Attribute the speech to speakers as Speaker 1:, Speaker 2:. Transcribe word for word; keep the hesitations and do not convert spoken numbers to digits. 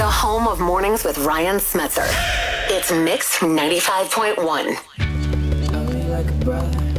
Speaker 1: The home of Mornings with Ryan Smetzer. It's Mix ninety-five point one.
Speaker 2: Love me like a brother.